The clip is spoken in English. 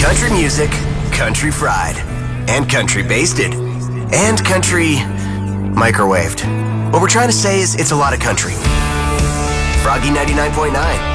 Country music, country fried, and country basted, and country microwaved. What we're trying to say is it's a lot of country. Froggy 99.9.